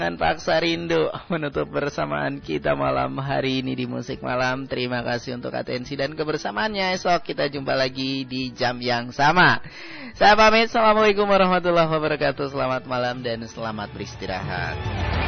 Dan Paksa Rindu menutup bersamaan kita malam hari ini di Musik Malam. Terima kasih untuk atensi dan kebersamaannya. Esok kita jumpa lagi di jam yang sama. Saya pamit. Assalamualaikum warahmatullahi wabarakatuh. Selamat malam dan selamat beristirahat.